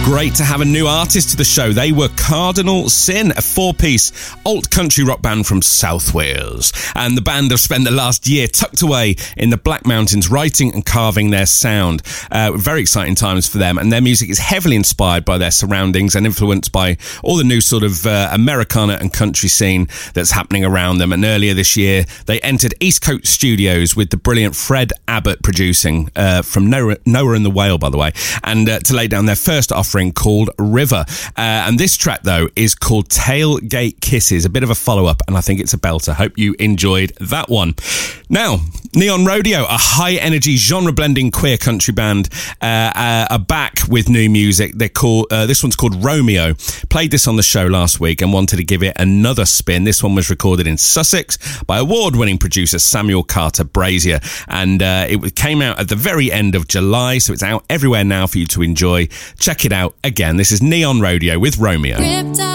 Great to have a new artist to the show. They were Cardinal Sin, a four-piece alt country rock band from South Wales. And the band have spent the last year tucked away in the Black Mountains writing and carving their sound. Very exciting times for them, and their music is heavily inspired by their surroundings and influenced by all the new sort of Americana and country scene that's happening around them. And earlier this year, they entered East Coast Studios with the brilliant Fred Abbott producing from Noah and the Whale, by the way, and to lay down their first offering called River. And this track, though, is called Tailgate Kisses, a bit of a follow-up, and I think it's a belter. Hope you enjoyed that one. Now, Neon Rodeo, a high-energy, genre-blending queer country band, are back with new music. They're called this one's called Romeo. Played this on the show last week and wanted to give it another spin. This one was recorded in Sussex by award-winning producer Samuel Carter Brazier, and it came out at the very end of July, so it's out everywhere now for you to enjoy. Check it out. Again, this is Neon Rodeo with Romeo.